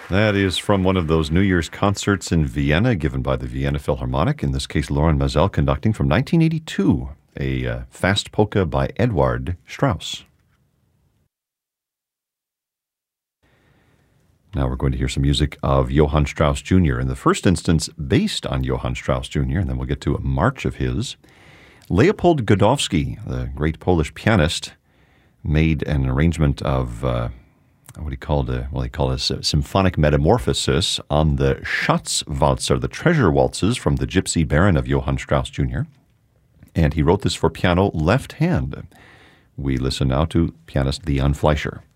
That is from one of those New Year's concerts in Vienna given by the Vienna Philharmonic, in this case Lorin Maazel conducting, from 1982, a fast polka by Edward Strauss. Now we're going to hear some music of Johann Strauss Jr., in the first instance based on Johann Strauss Jr., and then we'll get to a march of his. Leopold Godowsky, the great Polish pianist, made an arrangement of what he called a symphonic metamorphosis on the Schatzwalzer, the treasure waltzes from the Gypsy Baron of Johann Strauss Jr., and he wrote this for piano left hand. We listen now to pianist Leon Fleischer.